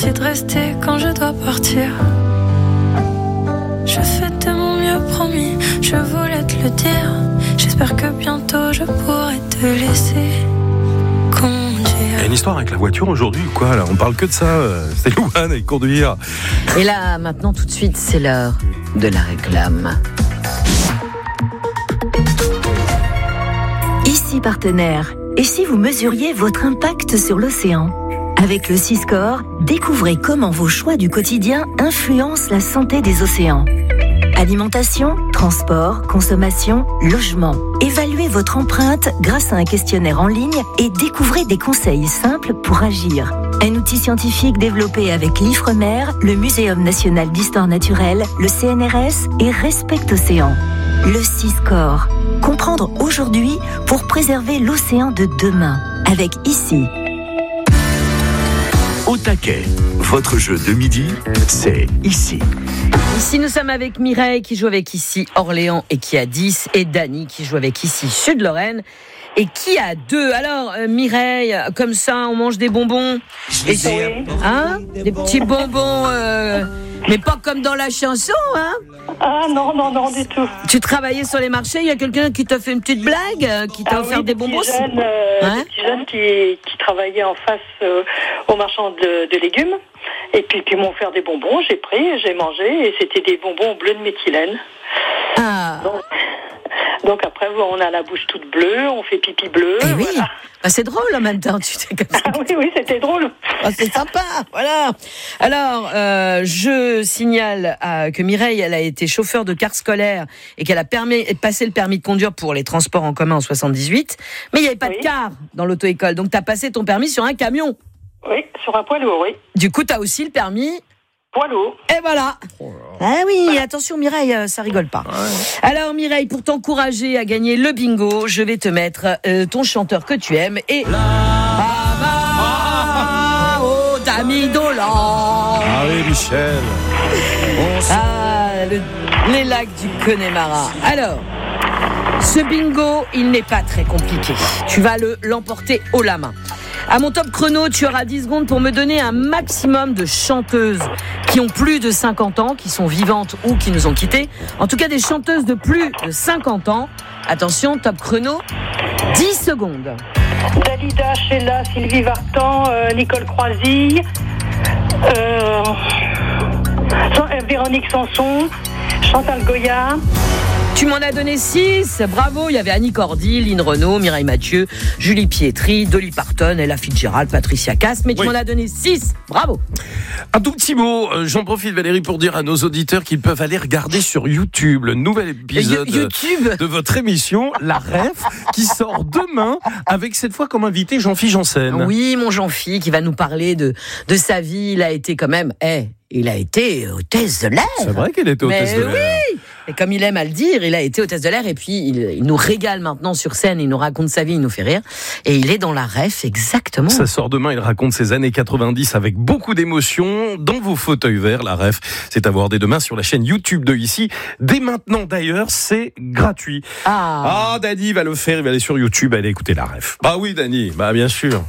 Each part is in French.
De rester quand je dois partir. Je fais de mon mieux, promis, je voulais te le dire. J'espère que bientôt je pourrai te laisser conduire. Il y a une histoire avec la voiture aujourd'hui ou quoi là? On parle que de ça, c'est Louane et conduire. Et là, maintenant, tout de suite, c'est l'heure de la réclame. Ici partenaire. Et si vous mesuriez votre impact sur l'océan ? Avec le Siscore, découvrez comment vos choix du quotidien influencent la santé des océans. Alimentation, transport, consommation, logement. Évaluez votre empreinte grâce à un questionnaire en ligne et découvrez des conseils simples pour agir. Un outil scientifique développé avec l'Ifremer, le Muséum national d'histoire naturelle, le CNRS et Respect Océan. Le Siscore. Comprendre aujourd'hui pour préserver l'océan de demain. Avec ICI. Au taquet, votre jeu de midi, c'est ici. Ici, nous sommes avec Mireille qui joue avec ici Orléans et qui a 10, et Dany qui joue avec ici Sud-Lorraine et qui a 2. Alors, Mireille, comme ça, on mange des bonbons. Et hein, des petits bonbons, mais pas comme dans la chanson, hein? Ah non, du tout. Tu travaillais sur les marchés, il y a quelqu'un qui t'a fait une petite blague, qui t'a offert des bonbons? Des petits jeunes qui travaillaient en face au marchand de légumes. Et puis ils m'ont offert des bonbons, j'ai pris, j'ai mangé, et c'était des bonbons bleus de méthylène. Ah. Donc après, on a la bouche toute bleue, on fait pipi bleu. Eh oui. Voilà. Ah, c'est drôle en même temps. Tu t'es comme ça. Ah oui, c'était drôle. Ah, c'est sympa, voilà. Alors, je signale que Mireille, elle a été chauffeur de car scolaire et qu'elle a passé le permis de conduire pour les transports en commun en 78. Mais il n'y avait pas de car dans l'auto-école, donc tu as passé ton permis sur un camion. Oui, sur un poids lourd, oui. Du coup, tu as aussi le permis poids lourd. Et voilà. Ah oui, attention Mireille, ça rigole pas. Ouais. Alors Mireille, pour t'encourager à gagner le bingo, je vais te mettre ton chanteur que tu aimes et Damidolan. Ah oui, Michel. Les lacs du Connemara. Alors, ce bingo, il n'est pas très compliqué. Tu vas l'emporter haut la main. À mon top chrono, tu auras 10 secondes pour me donner un maximum de chanteuses qui ont plus de 50 ans, qui sont vivantes ou qui nous ont quittés. En tout cas, des chanteuses de plus de 50 ans. Attention, top chrono, 10 secondes. Dalida, Sheila, Sylvie Vartan, Nicole Croisille, Véronique Sanson, Chantal Goya. Tu m'en as donné 6, bravo. Il y avait Annie Cordy, Lynn Renaud, Mireille Mathieu, Julie Pietri, Dolly Parton, Ella Fitzgerald, Patricia Cass. Mais tu m'en as donné 6, bravo. Un tout petit mot, j'en profite Valérie pour dire à nos auditeurs qu'ils peuvent aller regarder sur YouTube le nouvel épisode de votre émission, La Ref, qui sort demain avec cette fois comme invité Jean-Philippe Janssen. Oui, mon Jean-Philippe qui va nous parler de sa vie. Il a été quand même... il a été hôtesse de l'air. C'est vrai qu'il était hôtesse de l'air. Oui. Et comme il aime à le dire, il a été hôtesse de l'air et puis il nous régale maintenant sur scène, il nous raconte sa vie, il nous fait rire. Et il est dans la ref, exactement. Ça sort demain, il raconte ses années 90 avec beaucoup d'émotion dans vos fauteuils verts. La ref, c'est à voir dès demain sur la chaîne YouTube de ici. Dès maintenant d'ailleurs, c'est gratuit. Ah, Dany va le faire, il va aller sur YouTube, aller écouter la ref. Bah oui Dany, bah bien sûr.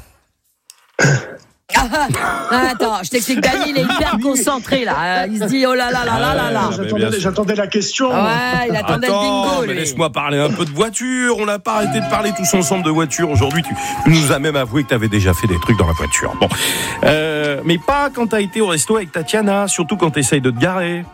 Attends, je t'explique, Dany, il est hyper concentré là. Il se dit oh là là là là là là. J'attendais la question. Ouais, il attendait le bingo. Mais laisse-moi parler un peu de voiture. On n'a pas arrêté de parler tous ensemble de voiture aujourd'hui. Tu nous as même avoué que tu avais déjà fait des trucs dans la voiture. Bon, mais pas quand tu as été au resto avec Tatiana, surtout quand tu essayes de te garer.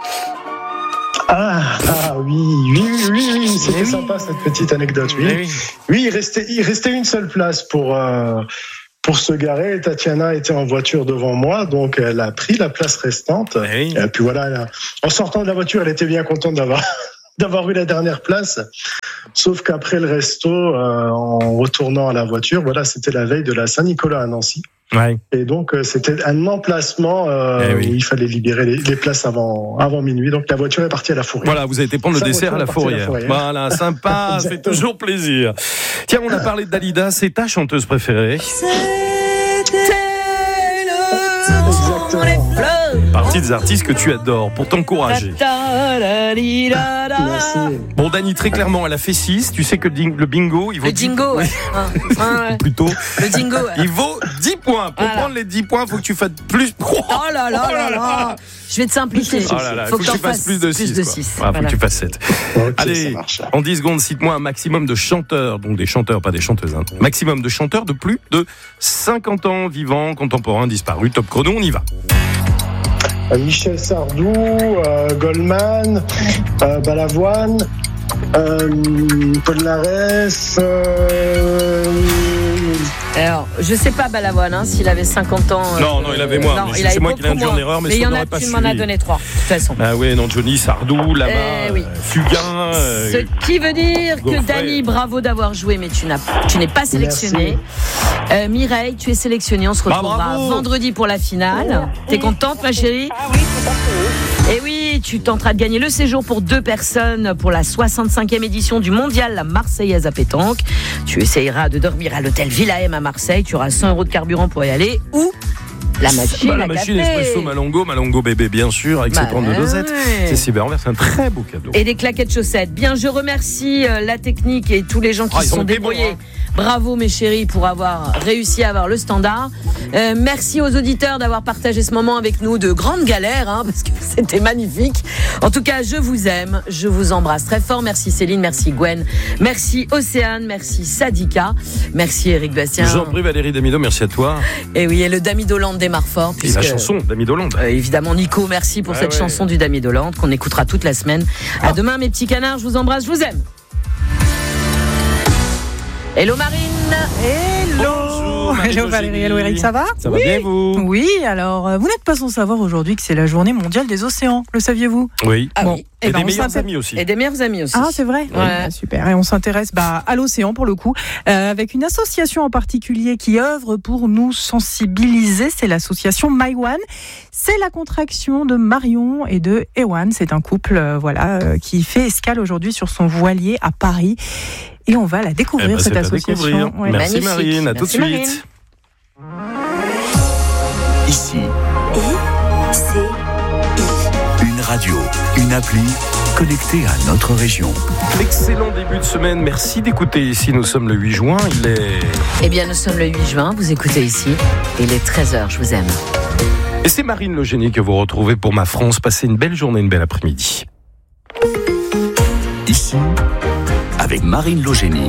Oui, c'était sympa cette petite anecdote. Oui, il restait une seule place pour se garer. Tatiana était en voiture devant moi, donc elle a pris la place restante. Et puis voilà, en sortant de la voiture, elle était bien contente d'avoir eu la dernière place. Sauf qu'après le resto, en retournant à la voiture, voilà, c'était la veille de la Saint-Nicolas à Nancy. Ouais. Et donc c'était un emplacement où il fallait libérer les places avant minuit. Donc la voiture est partie à la Fourrière. Voilà, vous avez été prendre le dessert à la Fourrière. Voilà, sympa, ça fait toujours plaisir. Tiens, on a parlé de Dalida, c'est ta chanteuse préférée. C'était le temps, les fleurs Partie des artistes que tu adores pour t'encourager. Merci. Bon, Dani, très clairement, elle a fait 6. Tu sais que le bingo, il vaut Le dingo, ouais. plutôt. Le dingo, ouais. Il vaut 10 points. Pour prendre les 10 points, il faut que tu fasses plus. Oh là là. Je vais te simplifier. Oh là là, faut que tu fasses plus de 6. Faut que tu fasses 7. Okay, allez, en 10 secondes, cite-moi un maximum de chanteurs, donc des chanteurs, pas des chanteuses. Hein. Maximum de chanteurs de plus de 50 ans, vivants, contemporains, disparus. Top chrono, on y va. Michel Sardou, Goldman, Balavoine, Polnareff. Alors, je sais pas Balavoine, hein, s'il avait 50 ans. Non, il avait moins. Non, c'est moi qui l'ai induit en erreur, mais ça n'aurait pas tu suivi. m'en as donné 3, de toute façon. Ah ouais, non, Johnny, Sardou, Lama, Fugain. Ce qui veut dire que Dani, bravo d'avoir joué, mais tu n'es pas sélectionné. Mireille, tu es sélectionnée. On se retrouvera vendredi pour la finale. T'es contente, ma chérie? Ah oui, tout à fait. Et oui, tu tenteras de gagner le séjour pour 2 personnes pour la 65e édition du Mondial La Marseillaise à pétanque. Tu essayeras de dormir à l'hôtel Villa M à Marseille. Tu auras 100 € de carburant pour y aller ou la machine à la machine café. Espresso Malongo bébé, bien sûr, avec ses prendre de dosettes. C'est Cyberenvers, c'est un très beau cadeau. Et des claquettes chaussettes. Bien, je remercie la technique et tous les gens qui se sont débrouillés. Bons, hein. Bravo mes chéris pour avoir réussi à avoir le standard. Merci aux auditeurs d'avoir partagé ce moment avec nous de grandes galères, hein, parce que c'était magnifique. En tout cas, je vous aime, je vous embrasse très fort. Merci Céline, merci Gwen, merci Océane, merci Sadika, merci Eric Bastien. J'en prie Valérie Damido, merci à toi. Et oui, et le Dami d'Hollande démarre fort. Et la chanson Dami d'Hollande. Évidemment Nico, merci pour cette chanson du Dami d'Hollande qu'on écoutera toute la semaine. À demain mes petits canards, je vous embrasse, je vous aime. Hello Marine. Hello. Hello Valérie, hello Eric, ça va? Ça va bien vous? Oui, alors vous n'êtes pas sans savoir aujourd'hui que c'est la journée mondiale des océans, le saviez-vous? Oui. Ah oui. Et des meilleurs amis aussi. Et des meilleurs amis aussi. Ah, c'est vrai? Ouais. Super. Et on s'intéresse à l'océan pour le coup, avec une association en particulier qui œuvre pour nous sensibiliser. C'est l'association MyOne. C'est la contraction de Marion et de Ewan. C'est un couple qui fait escale aujourd'hui sur son voilier à Paris. Et on va la découvrir, cette association. Ouais. Merci Marine, à tout de suite. Marine. Ici. Une radio, une appli connectée à notre région. Excellent début de semaine, merci d'écouter ici. Nous sommes le 8 juin, il est... Eh bien, nous sommes le 8 juin, vous écoutez ici. Il est 13h, je vous aime. Et c'est Marine Le Génie que vous retrouvez pour Ma France. Passez une belle journée, une belle après-midi. Ici, avec Marine Logénie,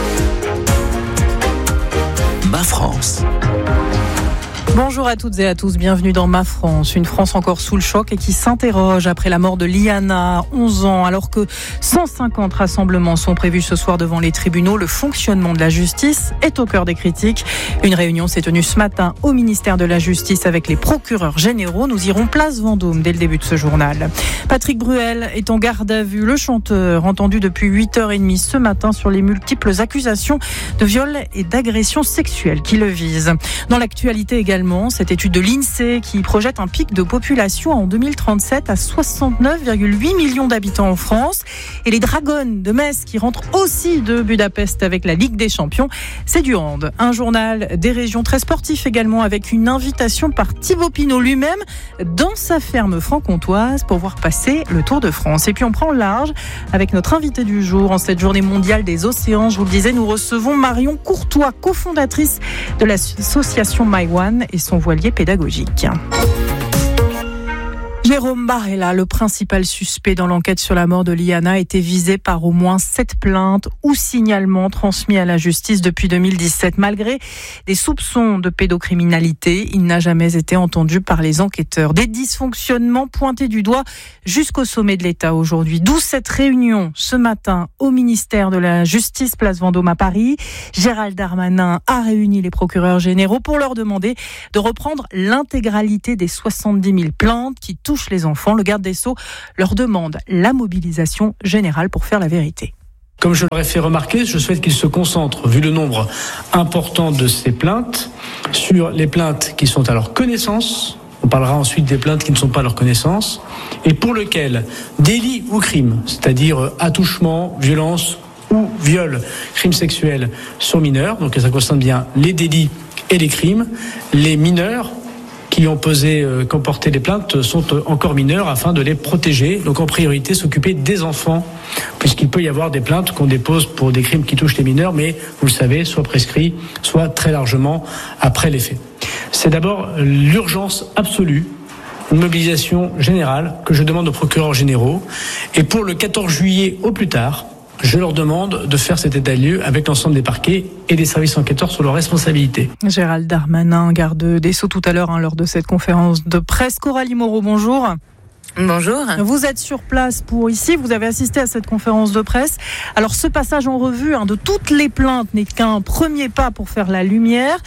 Ma France. Bonjour à toutes et à tous, bienvenue dans Ma France, une France encore sous le choc et qui s'interroge après la mort de Liana, 11 ans, alors que 150 rassemblements sont prévus ce soir devant les tribunaux. Le fonctionnement de la justice est au cœur des critiques. Une réunion s'est tenue ce matin au ministère de la Justice avec les procureurs généraux. Nous irons place Vendôme dès le début de ce journal. Patrick Bruel est en garde à vue. Le chanteur, entendu depuis 8h30 ce matin sur les multiples accusations de viol et d'agression sexuelle qui le visent. Dans l'actualité également, cette étude de l'INSEE qui projette un pic de population en 2037 à 69,8 millions d'habitants en France. Et les Dragons de Metz qui rentrent aussi de Budapest avec la Ligue des Champions. C'est du hand. Un journal des régions très sportif également avec une invitation par Thibaut Pinot lui-même dans sa ferme franc-comtoise pour voir passer le Tour de France. Et puis on prend le large avec notre invité du jour en cette journée mondiale des océans. Je vous le disais, nous recevons Marion Courtois, cofondatrice de l'association MyOne et son voilier pédagogique. Jérôme Barella, le principal suspect dans l'enquête sur la mort de Liana, a été visé par au moins 7 plaintes ou signalements transmis à la justice depuis 2017. Malgré des soupçons de pédocriminalité, il n'a jamais été entendu par les enquêteurs. Des dysfonctionnements pointés du doigt jusqu'au sommet de l'État aujourd'hui. D'où cette réunion ce matin au ministère de la Justice, place Vendôme à Paris. Gérald Darmanin a réuni les procureurs généraux pour leur demander de reprendre l'intégralité des 70 000 plaintes qui touchent les enfants. Le garde des Sceaux leur demande la mobilisation générale pour faire la vérité. Comme je leur ai fait remarquer, je souhaite qu'ils se concentrent, vu le nombre important de ces plaintes, sur les plaintes qui sont à leur connaissance. On parlera ensuite des plaintes qui ne sont pas à leur connaissance, et pour lesquelles délit ou crime, c'est-à-dire attouchement, violence ou viol, crime sexuel sur mineurs, donc ça concerne bien les délits et les crimes, les mineurs qui ont porté les plaintes sont encore mineurs afin de les protéger. Donc en priorité, s'occuper des enfants, puisqu'il peut y avoir des plaintes qu'on dépose pour des crimes qui touchent les mineurs, mais vous le savez, soit prescrits, soit très largement après les faits. C'est d'abord l'urgence absolue, une mobilisation générale que je demande aux procureurs généraux. Et pour le 14 juillet au plus tard, je leur demande de faire cet état de lieu avec l'ensemble des parquets et des services enquêteurs sur leurs responsabilités. Gérald Darmanin, garde des Sceaux tout à l'heure lors de cette conférence de presse. Coralie Moreau, bonjour. Bonjour. Vous êtes sur place vous avez assisté à cette conférence de presse. Alors ce passage en revue de toutes les plaintes n'est qu'un premier pas pour faire la lumière.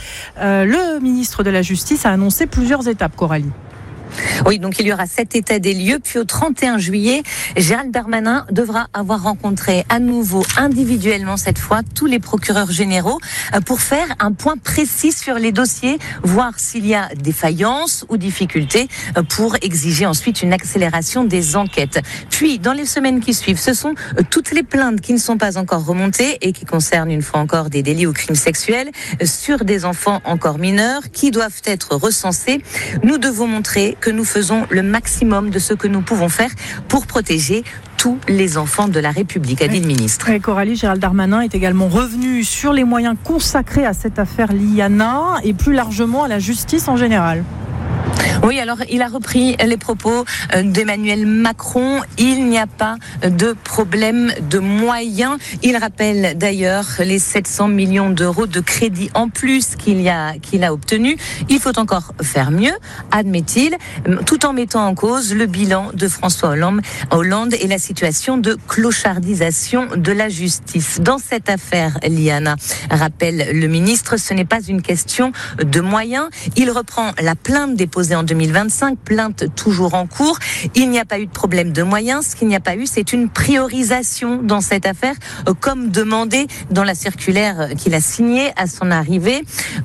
Le ministre de la Justice a annoncé plusieurs étapes, Coralie. Oui, donc il y aura 7 états des lieux, puis au 31 juillet, Gérald Darmanin devra avoir rencontré à nouveau, individuellement cette fois, tous les procureurs généraux pour faire un point précis sur les dossiers, voir s'il y a défaillances ou difficultés pour exiger ensuite une accélération des enquêtes. Puis, dans les semaines qui suivent, ce sont toutes les plaintes qui ne sont pas encore remontées et qui concernent une fois encore des délits ou crimes sexuels sur des enfants encore mineurs qui doivent être recensés. Nous devons montrer que nous faisons le maximum de ce que nous pouvons faire pour protéger tous les enfants de la République, a dit le ministre. Et Coralie, Gérald Darmanin est également revenu sur les moyens consacrés à cette affaire Liana et plus largement à la justice en général. Oui, alors il a repris les propos d'Emmanuel Macron. Il n'y a pas de problème de moyens. Il rappelle d'ailleurs les 700 millions d'euros de crédit en plus qu'il a obtenu. Il faut encore faire mieux, admet-il, tout en mettant en cause le bilan de François Hollande et la situation de clochardisation de la justice. Dans cette affaire, Liana, rappelle le ministre, ce n'est pas une question de moyens. Il reprend la plainte déposée en 2025, plainte toujours en cours. Il n'y a pas eu de problème de moyens. Ce qu'il n'y a pas eu, c'est une priorisation dans cette affaire, comme demandé dans la circulaire qu'il a signée à son arrivée.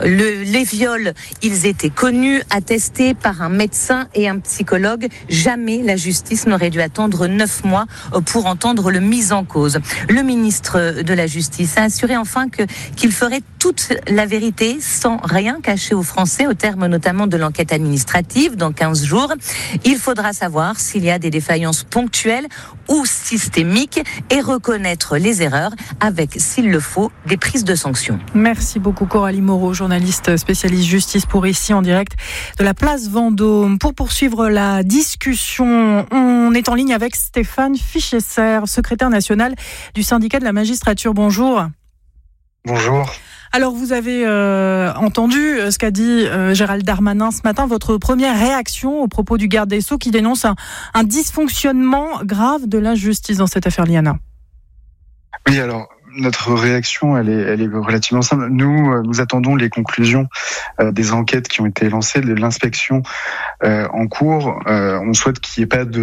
Les viols, ils étaient connus, attestés par un médecin et un psychologue. Jamais la justice n'aurait dû attendre 9 mois pour entendre le mis en cause. Le ministre de la Justice a assuré enfin qu'il ferait toute la vérité sans rien cacher aux Français, au terme notamment de l'enquête administrative dans 15 jours. Il faudra savoir s'il y a des défaillances ponctuelles ou systémiques et reconnaître les erreurs avec, s'il le faut, des prises de sanctions. Merci beaucoup Coralie Moreau, journaliste spécialiste justice pour ici en direct de la place Vendôme. Pour poursuivre la discussion, on est en ligne avec Stéphane Fichesser, secrétaire national du syndicat de la magistrature. Bonjour. Bonjour. Alors, vous avez entendu ce qu'a dit Gérald Darmanin ce matin. Votre première réaction au propos du garde des Sceaux qui dénonce un dysfonctionnement grave de la justice dans cette affaire Liana. Oui, alors notre réaction, elle est relativement simple. Nous attendons les conclusions des enquêtes qui ont été lancées, de l'inspection en cours. On souhaite qu'il n'y ait pas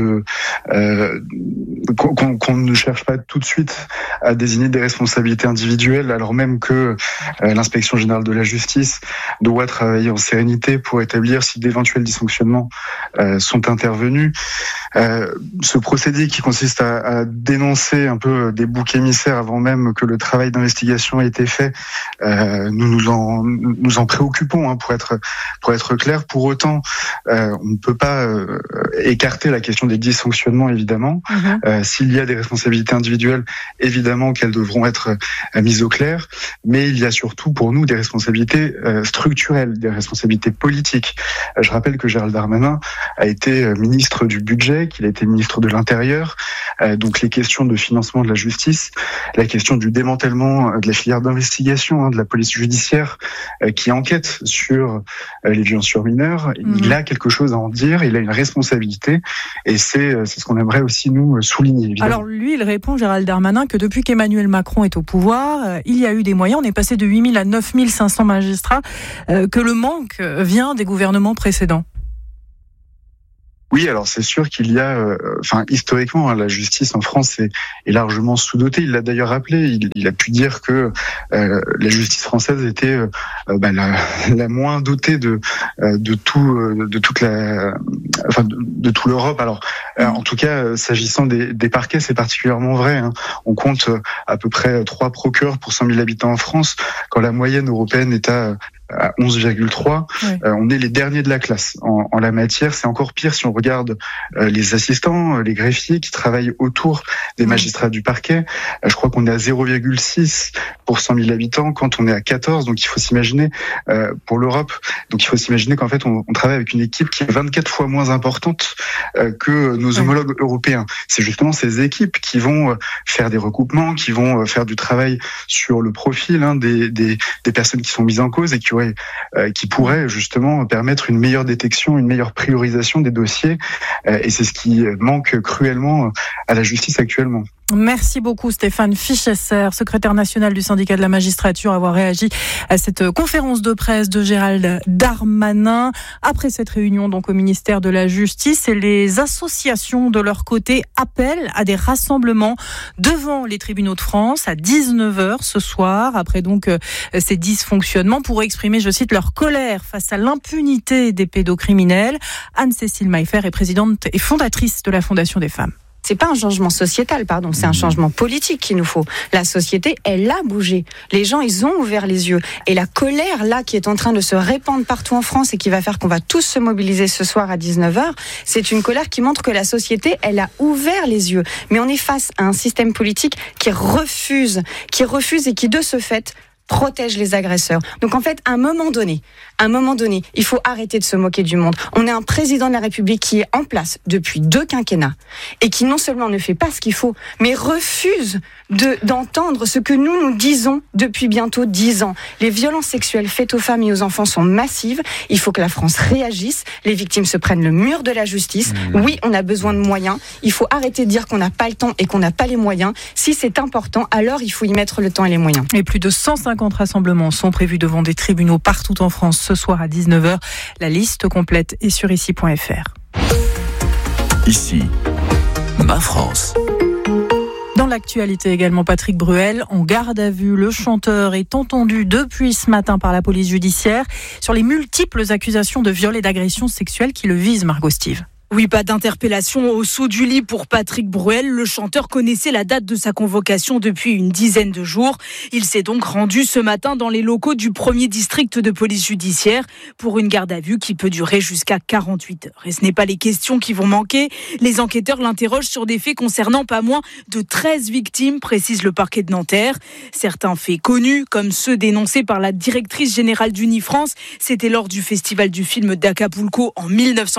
qu'on ne cherche pas tout de suite à désigner des responsabilités individuelles, alors même que l'inspection générale de la justice doit travailler en sérénité pour établir si d'éventuels dysfonctionnements sont intervenus. Ce procédé qui consiste à dénoncer un peu des boucs émissaires avant même que le travail d'investigation ait été fait, nous en préoccupons, pour être clair. Pour autant, on ne peut pas écarter la question des dysfonctionnements, évidemment. S'il y a des responsabilités individuelles, évidemment qu'elles devront être mises au clair, mais il y a surtout pour nous des responsabilités structurelles, des responsabilités politiques. Je rappelle que Gérald Darmanin a été ministre du budget, qu'il a été ministre de l'Intérieur, donc les questions de financement de la justice, la question du démantèlement de la filière d'investigation de la police judiciaire qui enquête sur les violences sur mineurs. Il a quelque chose à en dire, il a une responsabilité et c'est ce qu'on aimerait aussi nous souligner. Évidemment. Alors lui, il répond, Gérald Darmanin, que depuis qu'Emmanuel Macron est au pouvoir, il y a eu des moyens, on est passé de 8 000 à 9 500 magistrats, que le manque vient des gouvernements précédents. Oui, alors c'est sûr qu'il y a, historiquement, la justice en France est largement sous-dotée. Il l'a d'ailleurs rappelé. Il a pu dire que la justice française était la moins dotée de toute l'Europe. Alors, en tout cas, s'agissant des parquets, c'est particulièrement vrai. On compte à peu près 3 procureurs pour 100 000 habitants en France, quand la moyenne européenne est à à 11,3. On est les derniers de la classe en la matière. C'est encore pire si on regarde les assistants, les greffiers qui travaillent autour des magistrats du parquet. Je crois qu'on est à 0,6 pour 100 000 habitants quand on est à 14. Donc il faut s'imaginer pour l'Europe. Donc il faut s'imaginer qu'en fait on travaille avec une équipe qui est 24 fois moins importante que nos homologues européens. C'est justement ces équipes qui vont faire des recoupements, qui vont faire du travail sur le profil des personnes qui sont mises en cause et qui pourraient justement permettre une meilleure détection, une meilleure priorisation des dossiers. Et c'est ce qui manque cruellement à la justice actuellement. Merci beaucoup Stéphane Fichesser, secrétaire national du syndicat de la magistrature, avoir réagi à cette conférence de presse de Gérald Darmanin. Après cette réunion donc au ministère de la Justice, et les associations de leur côté appellent à des rassemblements devant les tribunaux de France à 19h ce soir, après donc ces dysfonctionnements, pour exprimer, je cite, leur colère face à l'impunité des pédocriminels. Anne-Cécile Maillefer est présidente et fondatrice de la Fondation des femmes. C'est pas un changement sociétal, c'est un changement politique qu'il nous faut. La société, elle a bougé. Les gens, ils ont ouvert les yeux. Et la colère, là, qui est en train de se répandre partout en France et qui va faire qu'on va tous se mobiliser ce soir à 19h, c'est une colère qui montre que la société, elle a ouvert les yeux. Mais on est face à un système politique qui refuse et qui, de ce fait, protège les agresseurs. Donc en fait, à un moment donné, il faut arrêter de se moquer du monde. On a un président de la République qui est en place depuis 2 quinquennats et qui non seulement ne fait pas ce qu'il faut, mais refuse d'entendre ce que nous disons depuis bientôt 10 ans. Les violences sexuelles faites aux femmes et aux enfants sont massives. Il faut que la France réagisse. Les victimes se prennent le mur de la justice. Oui, on a besoin de moyens. Il faut arrêter de dire qu'on n'a pas le temps et qu'on n'a pas les moyens. Si c'est important, alors il faut y mettre le temps et les moyens. Et plus de 150 rassemblements sont prévus devant des tribunaux partout en France ce soir à 19h. La liste complète est sur ici.fr. Ici, ma France. Dans l'actualité également, Patrick Bruel en garde à vue. Le chanteur est entendu depuis ce matin par la police judiciaire sur les multiples accusations de viol et d'agression sexuelle qui le visent, Margot Steve. Oui, pas d'interpellation au saut du lit pour Patrick Bruel. Le chanteur connaissait la date de sa convocation depuis une dizaine de jours. Il s'est donc rendu ce matin dans les locaux du 1er district de police judiciaire pour une garde à vue qui peut durer jusqu'à 48 heures. Et ce n'est pas les questions qui vont manquer. Les enquêteurs l'interrogent sur des faits concernant pas moins de 13 victimes, précise le parquet de Nanterre. Certains faits connus, comme ceux dénoncés par la directrice générale d'Unifrance, c'était lors du festival du film d'Acapulco en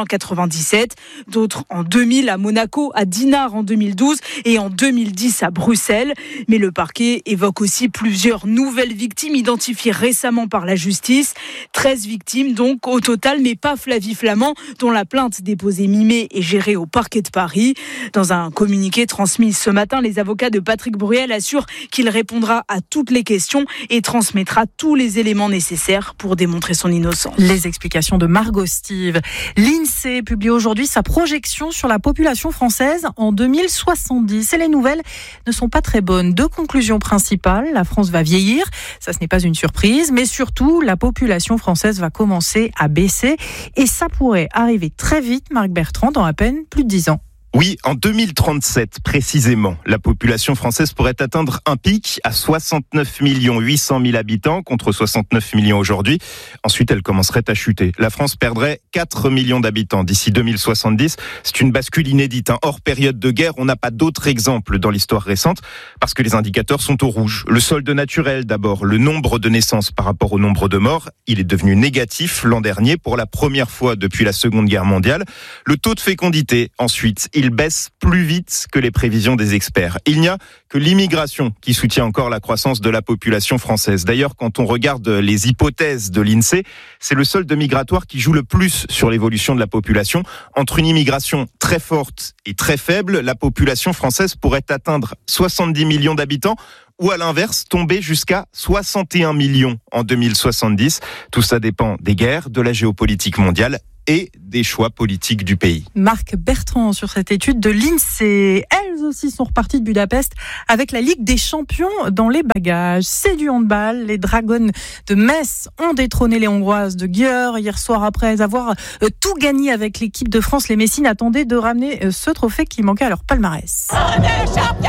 1997. D'autres en 2000 à Monaco, à Dinard en 2012 et en 2010 à Bruxelles. Mais le parquet évoque aussi plusieurs nouvelles victimes identifiées récemment par la justice. 13 victimes donc au total, mais pas Flavie Flament, dont la plainte déposée mi-mai est gérée au parquet de Paris. Dans un communiqué transmis ce matin, les avocats de Patrick Bruel assurent qu'il répondra à toutes les questions et transmettra tous les éléments nécessaires pour démontrer son innocence. Les explications de Margot Steve. L'INSEE publie aujourd'hui sa projection sur la population française en 2070. Et les nouvelles ne sont pas très bonnes. 2 conclusions principales. La France va vieillir, ça ce n'est pas une surprise, mais surtout la population française va commencer à baisser et ça pourrait arriver très vite, Marc Bertrand, dans à peine plus de 10 ans. Oui, en 2037 précisément, la population française pourrait atteindre un pic à 69 800 000 habitants contre 69 millions aujourd'hui. Ensuite, elle commencerait à chuter. La France perdrait 4 millions d'habitants d'ici 2070. C'est une bascule inédite. Hors période de guerre, on n'a pas d'autres exemples dans l'histoire récente parce que les indicateurs sont au rouge. Le solde naturel d'abord, le nombre de naissances par rapport au nombre de morts, il est devenu négatif l'an dernier pour la première fois depuis la Seconde Guerre mondiale. Le taux de fécondité, ensuite, il baisse plus vite que les prévisions des experts. Il n'y a que l'immigration qui soutient encore la croissance de la population française. D'ailleurs, quand on regarde les hypothèses de l'INSEE, c'est le solde migratoire qui joue le plus sur l'évolution de la population. Entre une immigration très forte et très faible, la population française pourrait atteindre 70 millions d'habitants ou à l'inverse, tomber jusqu'à 61 millions en 2070. Tout ça dépend des guerres, de la géopolitique mondiale et des choix politiques du pays. Marc Bertrand sur cette étude de l'INSEE. Elles aussi sont reparties de Budapest avec la Ligue des Champions dans les bagages. C'est du handball. Les Dragons de Metz ont détrôné les Hongroises de Győr hier soir après avoir tout gagné avec l'équipe de France. Les Messines attendaient de ramener ce trophée qui manquait à leur palmarès. On est champions!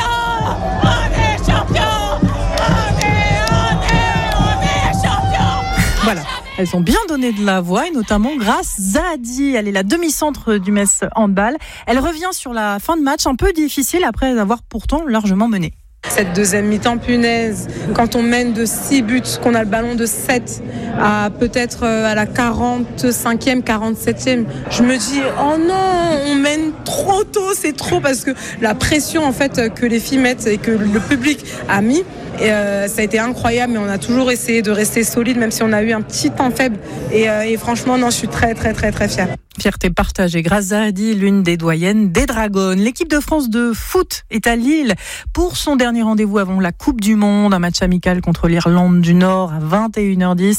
On est champions! On est champions! Voilà. Elles ont bien donné de la voix et notamment grâce Zahadi. Elle est la demi-centre du Metz Handball. Elle revient sur la fin de match un peu difficile après avoir pourtant largement mené. Cette deuxième mi-temps, punaise, quand on mène de 6 buts, qu'on a le ballon de 7 à peut-être à la 45e, 47e, je me dis oh non, on mène trop tôt, c'est trop, parce que la pression en fait que les filles mettent et que le public a mis, et ça a été incroyable, mais on a toujours essayé de rester solide même si on a eu un petit temps faible, et franchement non, je suis très très très très fière. Fierté partagée grâce à Zahadi, l'une des doyennes des Dragons. L'équipe de France de foot est à Lille pour son dernier rendez-vous avant la Coupe du Monde. Un match amical contre l'Irlande du Nord à 21h10.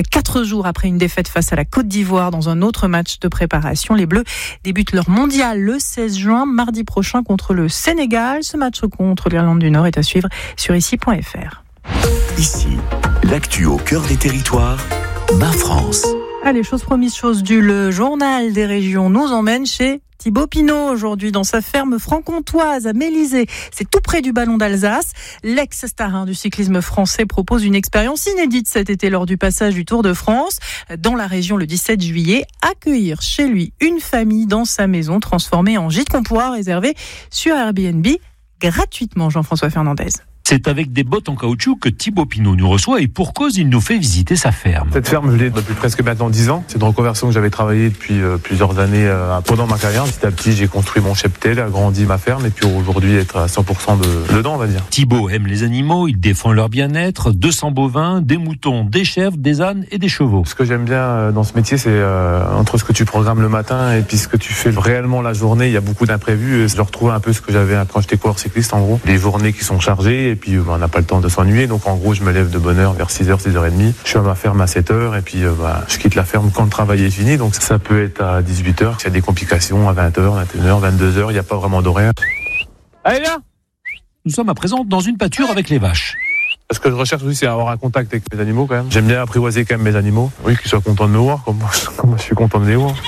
4 jours après une défaite face à la Côte d'Ivoire dans un autre match de préparation. Les Bleus débutent leur mondial le 16 juin, mardi prochain contre le Sénégal. Ce match contre l'Irlande du Nord est à suivre sur ici.fr. Ici, l'actu au cœur des territoires, Ma France. Allez, chose promise, chose due, le journal des régions nous emmène chez Thibaut Pinot aujourd'hui dans sa ferme franc-comtoise à Mélisée. C'est tout près du Ballon d'Alsace. L'ex-starin du cyclisme français propose une expérience inédite cet été lors du passage du Tour de France. Dans la région le 17 juillet, accueillir chez lui une famille dans sa maison transformée en gîte qu'on pourra réserver sur Airbnb gratuitement. Jean-François Fernandez. C'est avec des bottes en caoutchouc que Thibaut Pinot nous reçoit et pour cause, il nous fait visiter sa ferme. Cette ferme, je l'ai depuis presque maintenant 10 ans. C'est une reconversion que j'avais travaillé depuis plusieurs années pendant ma carrière. Petit à petit, j'ai construit mon cheptel, agrandi ma ferme et puis aujourd'hui être à 100% dedans, on va dire. Thibaut aime les animaux, il défend leur bien-être. 200 bovins, des moutons, des chèvres, des ânes et des chevaux. Ce que j'aime bien dans ce métier, c'est entre ce que tu programmes le matin et puis ce que tu fais réellement la journée. Il y a beaucoup d'imprévus. Je retrouve un peu ce que j'avais quand j'étais coureur cycliste, en gros. Les journées qui sont chargées. Et puis on n'a pas le temps de s'ennuyer, donc en gros je me lève de bonne heure vers 6h, 6h30, je suis à ma ferme à 7h et puis je quitte la ferme quand le travail est fini, donc ça peut être à 18h, s'il y a des complications à 20h, 21h, 22h, il n'y a pas vraiment d'horaire. Allez là, nous sommes à présent dans une pâture avec les vaches. Ce que je recherche aussi, c'est avoir un contact avec mes animaux quand même. J'aime bien apprivoiser quand même mes animaux, oui, qu'ils soient contents de me voir, comme moi je suis content de les voir.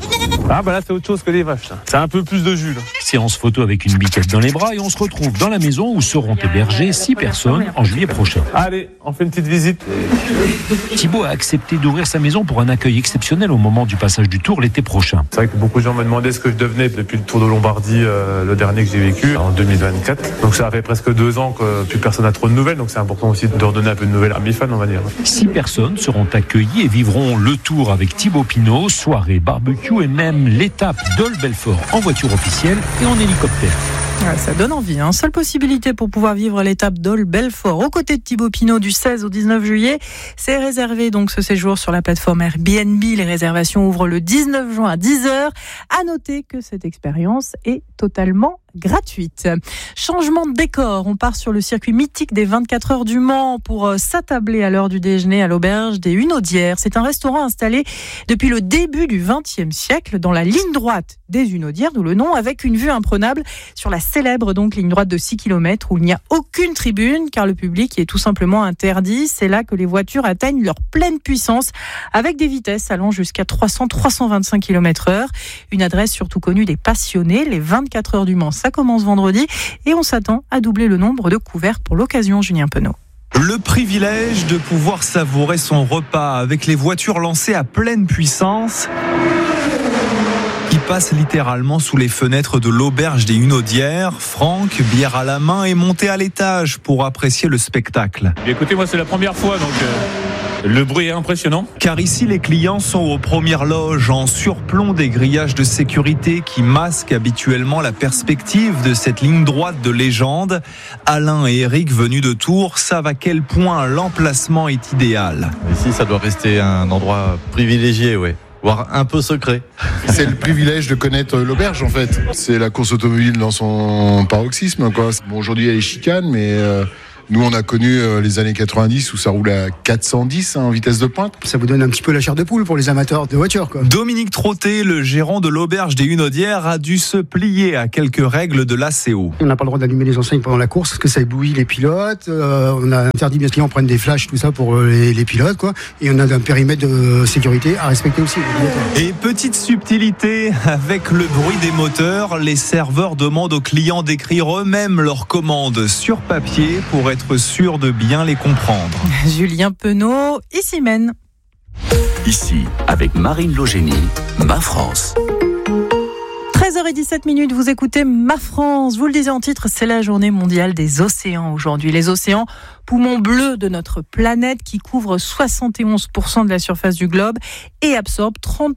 Ah bah là c'est autre chose que les vaches, ça. C'est un peu plus de jus là. Séance photo avec une biquette dans les bras et on se retrouve dans la maison où seront hébergées 6 personnes en juillet prochain. Allez, on fait une petite visite. Thibaut a accepté d'ouvrir sa maison pour un accueil exceptionnel au moment du passage du Tour l'été prochain. C'est vrai que beaucoup de gens me demandaient ce que je devenais depuis le Tour de Lombardie, le dernier que j'ai vécu en 2024. Donc ça fait presque 2 ans que plus personne n'a trop de nouvelles, donc c'est important aussi de redonner un peu de nouvelles à mes fans, on va dire. 6 personnes seront accueillies et vivront le Tour avec Thibaut Pinot, soirée, barbecue et même l'étape d'Olbelfort en voiture officielle et en hélicoptère. Ouais, ça donne envie. Seule possibilité pour pouvoir vivre l'étape d'Olbelfort aux côtés de Thibaut Pinot du 16 au 19 juillet. C'est réservé donc ce séjour sur la plateforme Airbnb. Les réservations ouvrent le 19 juin à 10h. À noter que cette expérience est totalement gratuite. Changement de décor, on part sur le circuit mythique des 24 heures du Mans pour s'attabler à l'heure du déjeuner à l'auberge des Hunaudières. C'est un restaurant installé depuis le début du XXe siècle dans la ligne droite des Hunaudières, d'où le nom, avec une vue imprenable sur la célèbre donc ligne droite de 6 km où il n'y a aucune tribune car le public est tout simplement interdit. C'est là que les voitures atteignent leur pleine puissance avec des vitesses allant jusqu'à 300-325 km/h. Une adresse surtout connue des passionnés, les 24 heures du Mans. Ça commence vendredi et on s'attend à doubler le nombre de couverts pour l'occasion, Julien Penaud. Le privilège de pouvoir savourer son repas avec les voitures lancées à pleine puissance qui passent littéralement sous les fenêtres de l'auberge des Hunaudières. Franck, bière à la main, est monté à l'étage pour apprécier le spectacle. Écoutez, moi c'est la première fois donc... Le bruit est impressionnant. Car ici, les clients sont aux premières loges en surplomb des grillages de sécurité qui masquent habituellement la perspective de cette ligne droite de légende. Alain et Eric, venus de Tours, savent à quel point l'emplacement est idéal. Ici, ça doit rester un endroit privilégié, ouais. Voire un peu secret. C'est le privilège de connaître l'auberge en fait. C'est la course automobile dans son paroxysme, quoi. Bon, aujourd'hui, elle est chicane, mais... Nous, on a connu les années 90 où ça roulait à 410 en vitesse de pointe. Ça vous donne un petit peu la chair de poule pour les amateurs de voitures, quoi. Dominique Trotté, le gérant de l'auberge des Hunaudières, a dû se plier à quelques règles de l'ACO. On n'a pas le droit d'allumer les enseignes pendant la course parce que ça éblouit les pilotes. On a interdit bien sûr qu'on prenne des flashs, tout ça pour les pilotes, quoi. Et on a un périmètre de sécurité à respecter aussi. Et petite subtilité, avec le bruit des moteurs, les serveurs demandent aux clients d'écrire eux-mêmes leurs commandes sur papier pour être sûr de bien les comprendre. Julien Penaud, ici mène. Ici, avec Marine Logénie, Ma France. 13h17, vous écoutez Ma France. Vous le disiez en titre, c'est la journée mondiale des océans aujourd'hui. Les océans, poumons bleus de notre planète qui couvrent 71% de la surface du globe et absorbent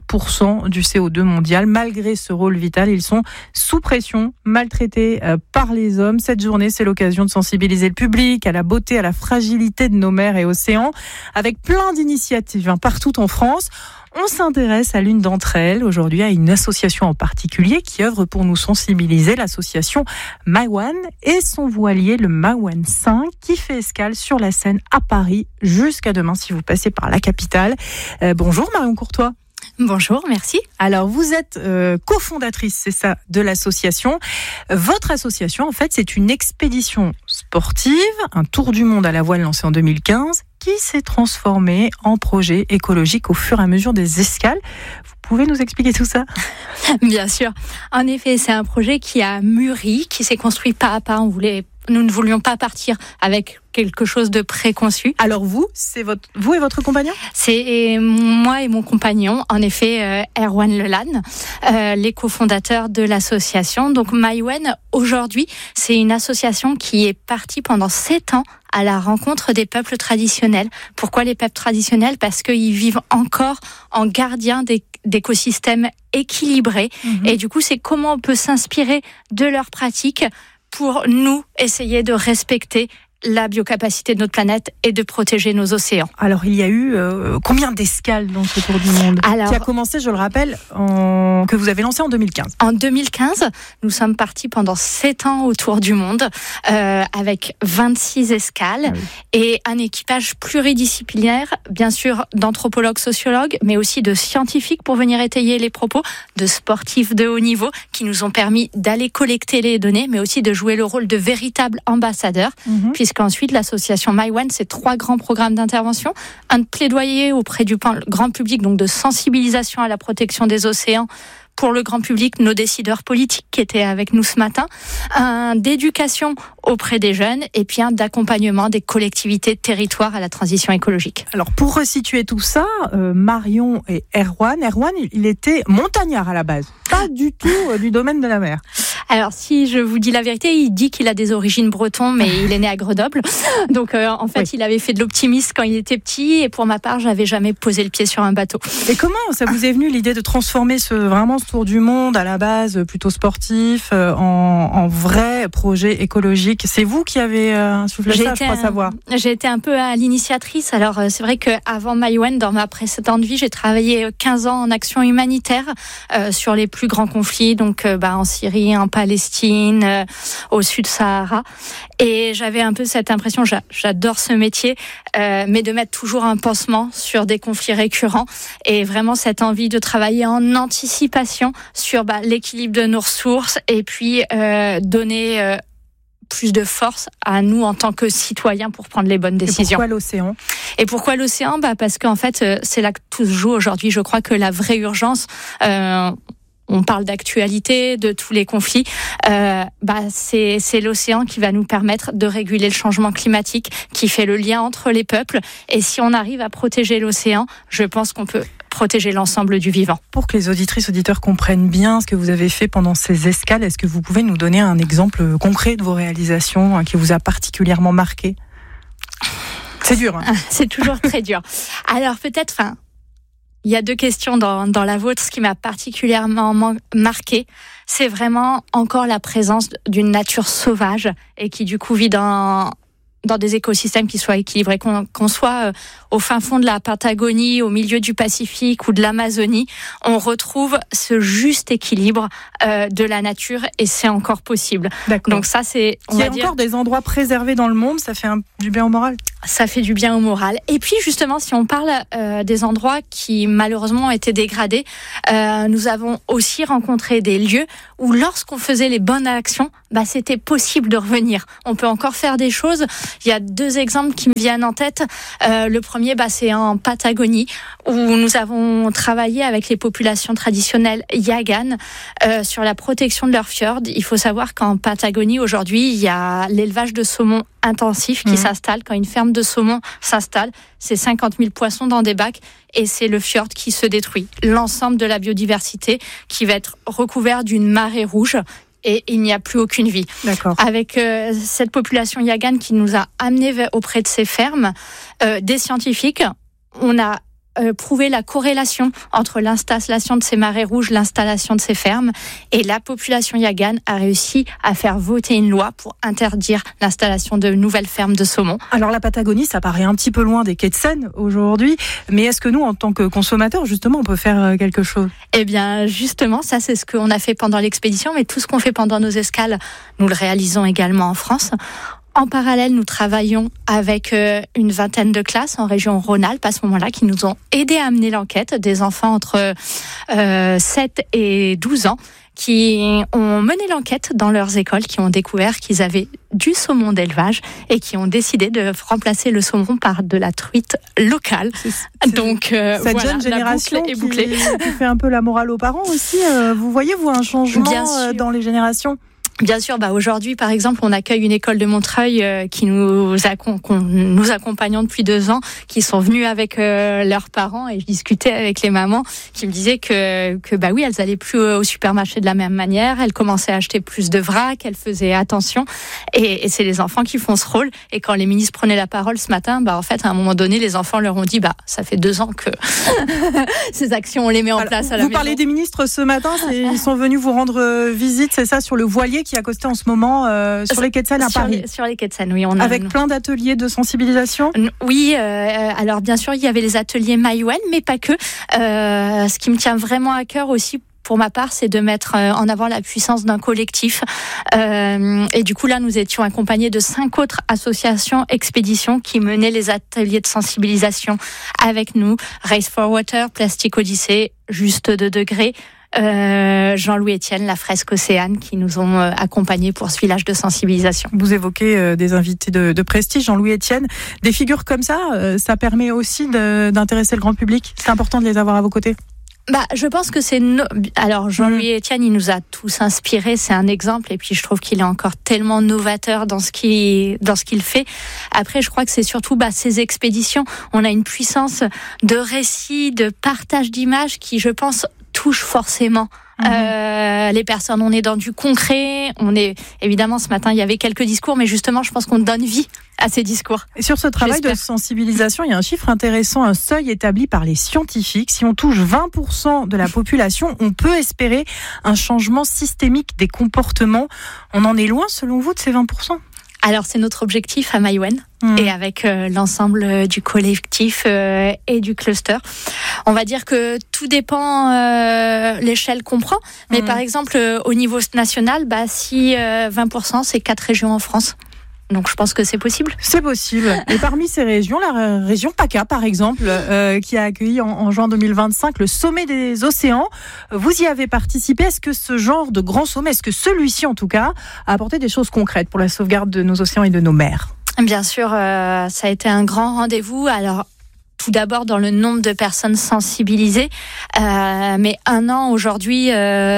30% du CO2 mondial. Malgré ce rôle vital, ils sont sous pression, maltraités par les hommes. Cette journée, c'est l'occasion de sensibiliser le public à la beauté, à la fragilité de nos mers et océans, avec plein d'initiatives partout en France. On s'intéresse à l'une d'entre elles, aujourd'hui à une association en particulier qui œuvre pour nous sensibiliser, l'association Maïwan et son voilier, le Maïwan 5, qui fait escale sur la Seine à Paris jusqu'à demain si vous passez par la capitale. Bonjour Marion Courtois. Bonjour, merci. Alors, vous êtes cofondatrice, c'est ça, de l'association. Votre association, en fait, c'est une expédition sportive, un tour du monde à la voile lancé en 2015, qui s'est transformé en projet écologique au fur et à mesure des escales. Vous pouvez nous expliquer tout ça ? Bien sûr. En effet, c'est un projet qui a mûri, qui s'est construit pas à pas. Nous ne voulions pas partir avec quelque chose de préconçu. Alors vous et votre compagnon ? C'est moi et mon compagnon, en effet, Erwan Lelan, les cofondateurs de l'association. Donc Maïwan, aujourd'hui, c'est une association qui est partie pendant 7 ans à la rencontre des peuples traditionnels. Pourquoi les peuples traditionnels ? Parce qu'ils vivent encore en gardiens d'écosystèmes équilibrés. Et du coup, c'est comment on peut s'inspirer de leurs pratiques pour nous essayer de respecter la biocapacité de notre planète et de protéger nos océans. Alors, il y a eu combien d'escales dans ce tour du monde ? Qui a commencé, je le rappelle, que vous avez lancé en 2015. En 2015, nous sommes partis pendant 7 ans autour du monde avec 26 escales et un équipage pluridisciplinaire, bien sûr d'anthropologues, sociologues, mais aussi de scientifiques pour venir étayer les propos, de sportifs de haut niveau qui nous ont permis d'aller collecter les données, mais aussi de jouer le rôle de véritables ambassadeurs, puisqu'ensuite l'association Maïwan, c'est 3 grands programmes d'intervention, un de plaidoyer auprès du grand public, donc de sensibilisation à la protection des océans pour le grand public, nos décideurs politiques qui étaient avec nous ce matin, un d'éducation auprès des jeunes et puis un d'accompagnement des collectivités de territoire à la transition écologique. Alors pour resituer tout ça, Marion et Erwan, il était montagnard à la base, pas du tout du domaine de la mer. Alors si je vous dis la vérité, il dit qu'il a des origines bretonnes, mais il est né à Grenoble. Donc en fait, il avait fait de l'optimisme quand il était petit et pour ma part, j'avais jamais posé le pied sur un bateau. Et comment ça vous est venu l'idée de transformer ce tour du monde à la base plutôt sportif en vrai projet écologique? C'est vous qui avez soufflé ça, je crois savoir. J'ai été un peu à l'initiatrice. Alors c'est vrai qu'avant Maïwan, dans ma précédente vie, j'ai travaillé 15 ans en action humanitaire sur les plus grands conflits, donc en Syrie, en Palestine, au Sud-Sahara. Et j'avais un peu cette impression, j'adore ce métier, mais de mettre toujours un pansement sur des conflits récurrents et vraiment cette envie de travailler en anticipation sur l'équilibre de nos ressources et puis donner plus de force à nous en tant que citoyens pour prendre les bonnes décisions. Et pourquoi l'océan ? Et pourquoi l'océan ? Parce qu'en fait, c'est là que tout se joue aujourd'hui. Je crois que la vraie urgence... on parle d'actualité, de tous les conflits. C'est l'océan qui va nous permettre de réguler le changement climatique, qui fait le lien entre les peuples. Et si on arrive à protéger l'océan, je pense qu'on peut protéger l'ensemble du vivant. Pour que les auditrices, auditeurs comprennent bien ce que vous avez fait pendant ces escales, est-ce que vous pouvez nous donner un exemple concret de vos réalisations qui vous a particulièrement marqué ? C'est dur. C'est toujours très dur. Alors peut-être... Il y a 2 questions dans la vôtre. Ce qui m'a particulièrement marqué, c'est vraiment encore la présence d'une nature sauvage et qui du coup vit dans des écosystèmes qui soient équilibrés, qu'on soit au fin fond de la Patagonie, au milieu du Pacifique ou de l'Amazonie, on retrouve ce juste équilibre de la nature et c'est encore possible. D'accord. Donc ça, c'est... Il y a encore des endroits préservés dans le monde, ça fait du bien au moral ? Ça fait du bien au moral. Et puis justement, si on parle des endroits qui malheureusement ont été dégradés, nous avons aussi rencontré des lieux où lorsqu'on faisait les bonnes actions, c'était possible de revenir. On peut encore faire des choses Il y a 2 exemples qui me viennent en tête. Le premier, c'est en Patagonie, où nous avons travaillé avec les populations traditionnelles Yaghan sur la protection de leurs fjords. Il faut savoir qu'en Patagonie, aujourd'hui, il y a l'élevage de saumon intensif qui s'installe. Quand une ferme de saumon s'installe, c'est 50 000 poissons dans des bacs et c'est le fjord qui se détruit. L'ensemble de la biodiversité qui va être recouvert d'une marée rouge et il n'y a plus aucune vie. D'accord. Avec cette population Yaghan qui nous a amenés auprès de ces fermes, des scientifiques, on a prouvé la corrélation entre l'installation de ces marées rouges, l'installation de ces fermes, et la population Yaghan a réussi à faire voter une loi pour interdire l'installation de nouvelles fermes de saumon. Alors la Patagonie, ça paraît un petit peu loin des quais de Seine aujourd'hui, mais est-ce que nous, en tant que consommateurs, justement, on peut faire quelque chose ? Eh bien, justement, ça c'est ce qu'on a fait pendant l'expédition, mais tout ce qu'on fait pendant nos escales, nous le réalisons également en France. En parallèle, nous travaillons avec une vingtaine de classes en région Rhône-Alpes à ce moment-là qui nous ont aidés à mener l'enquête, des enfants entre 7 et 12 ans qui ont mené l'enquête dans leurs écoles, qui ont découvert qu'ils avaient du saumon d'élevage et qui ont décidé de remplacer le saumon par de la truite locale. Donc cette jeune génération est bouclée. Qui fait un peu la morale aux parents aussi. Vous voyez, vous, un changement dans les générations ? Bien sûr, aujourd'hui, par exemple, on accueille une école de Montreuil qui nous accompagnons depuis 2 ans, qui sont venus avec leurs parents et je discutais avec les mamans qui me disaient que oui, elles allaient plus au supermarché de la même manière, elles commençaient à acheter plus de vrac, elles faisaient attention et c'est les enfants qui font ce rôle. Et quand les ministres prenaient la parole ce matin, en fait, à un moment donné, les enfants leur ont dit, ça fait 2 ans que ces actions, on les met en place à la maison. Vous parlez des ministres ce matin, ils sont venus vous rendre visite, c'est ça, sur le voilier qui est accosté en ce moment sur les quais de Seine à Paris. Sur les quais de Seine, oui. Avec plein d'ateliers de sensibilisation. Oui, alors bien sûr, il y avait les ateliers Maïwen, mais pas que. Ce qui me tient vraiment à cœur aussi, pour ma part, c'est de mettre en avant la puissance d'un collectif. Et du coup, là, nous étions accompagnés de 5 autres associations expéditions qui menaient les ateliers de sensibilisation avec nous. Race for Water, Plastic Odyssey, Juste 2 degrés. Jean-Louis Etienne, la fresque Océane, qui nous ont accompagnés pour ce village de sensibilisation. Vous évoquez des invités de prestige, Jean-Louis Etienne. Des figures comme ça, ça permet aussi d'intéresser le grand public. C'est important de les avoir à vos côtés. Je pense que alors Jean-Louis Etienne, il nous a tous inspirés, c'est un exemple, et puis je trouve qu'il est encore tellement novateur dans ce qu'il fait. Après, je crois que c'est surtout ces expéditions. On a une puissance de récit, de partage d'images qui, je pense, touche forcément les personnes. On est dans du concret, évidemment, ce matin il y avait quelques discours, mais justement je pense qu'on donne vie à ces discours. Et sur ce travail de sensibilisation, il y a un chiffre intéressant, un seuil établi par les scientifiques. Si on touche 20% de la population, on peut espérer un changement systémique des comportements. On en est loin, selon vous, de ces 20%? Alors, c'est notre objectif à Maïwen et avec l'ensemble du collectif et du cluster. On va dire que tout dépend l'échelle qu'on prend. Mais par exemple, au niveau national, si 20%, c'est 4 régions en France. Donc je pense que c'est possible. C'est possible. Et parmi ces régions, la région PACA, par exemple, qui a accueilli en juin 2025 le sommet des océans. Vous y avez participé. Est-ce que ce genre de grand sommet, est-ce que celui-ci en tout cas, a apporté des choses concrètes pour la sauvegarde de nos océans et de nos mers? Bien sûr, ça a été un grand rendez-vous. Alors, tout d'abord dans le nombre de personnes sensibilisées, mais 1 an aujourd'hui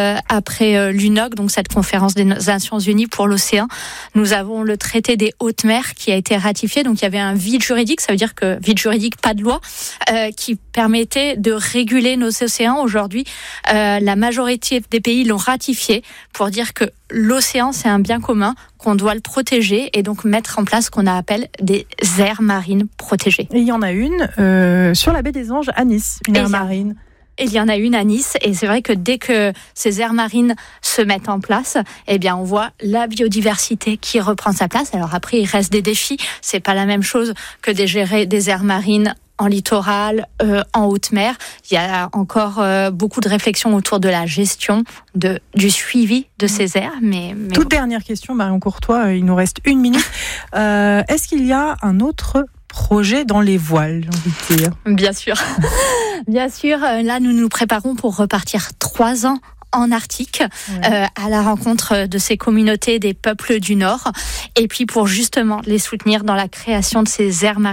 après l'UNOC, donc cette conférence des Nations Unies pour l'océan, nous avons le traité des hautes mers qui a été ratifié. Donc il y avait un vide juridique, ça veut dire que vide juridique, pas de loi, qui permettait de réguler nos océans. Aujourd'hui, la majorité des pays l'ont ratifié pour dire que l'océan, c'est un bien commun, qu'on doit le protéger et donc mettre en place ce qu'on appelle des aires marines protégées. Et il y en a une sur la baie des Anges à Nice, une aire marine. Il y en a une à Nice et c'est vrai que dès que ces aires marines se mettent en place, on voit la biodiversité qui reprend sa place. Alors après, il reste des défis. C'est pas la même chose que de gérer des aires marines en littoral, en haute mer. Il y a encore beaucoup de réflexions autour de la gestion, du suivi de ces aires. Mais toute dernière question, Marion Courtois, il nous reste 1 minute. Est-ce qu'il y a un autre projet dans les voiles, j'ai envie de dire? Bien sûr. Bien sûr. Là, nous nous préparons pour repartir 3 ans en Arctique, à la rencontre de ces communautés des peuples du Nord, et puis pour justement les soutenir dans la création de ces aires marines